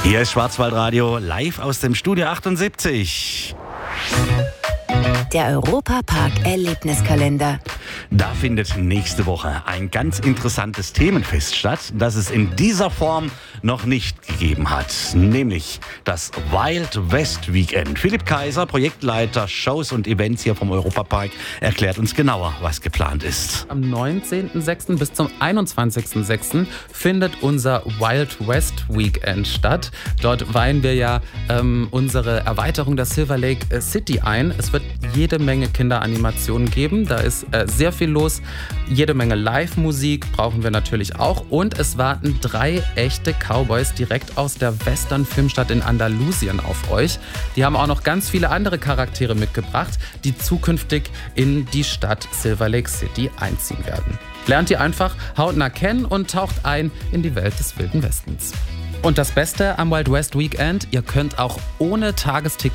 Hier ist Schwarzwaldradio live aus dem Studio 78. Der Europa-Park-Erlebniskalender. Da findet nächste Woche ein ganz interessantes Themenfest statt, das es in dieser Form noch nicht gegeben hat, nämlich das Wild West Weekend. Philipp Kaiser, Projektleiter Shows und Events hier vom Europa-Park, erklärt uns genauer, was geplant ist. Am 19.06. bis zum 21.06. findet unser Wild West Weekend statt. Dort weihen wir ja unsere Erweiterung der Silver Lake City ein. Es wird jede Menge Kinderanimationen geben. Da ist sehr viel los. Jede Menge Live-Musik brauchen wir natürlich auch. Und es warten 3 echte Cowboys direkt aus der Western-Filmstadt in Andalusien auf euch. Die haben auch noch ganz viele andere Charaktere mitgebracht, die zukünftig in die Stadt Silver Lake City einziehen werden. Lernt ihr einfach hautnah kennen und taucht ein in die Welt des Wilden Westens. Und das Beste am Wild West Weekend, ihr könnt auch ohne Tagesticket